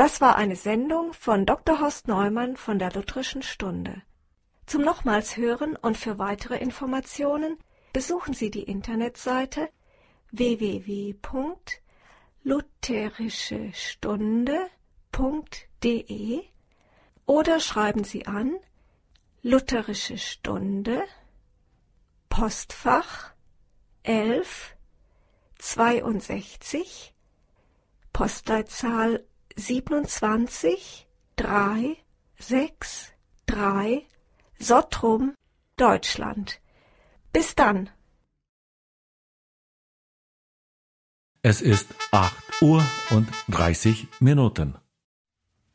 Das war eine Sendung von Dr. Horst Neumann von der Lutherischen Stunde. Zum nochmals Hören und für weitere Informationen besuchen Sie die Internetseite www.lutherischestunde.de oder schreiben Sie an Lutherische Stunde, Postfach 11 62, Postleitzahl 27 363, Sottrum, Deutschland. Bis dann. Es ist 8:30 Uhr.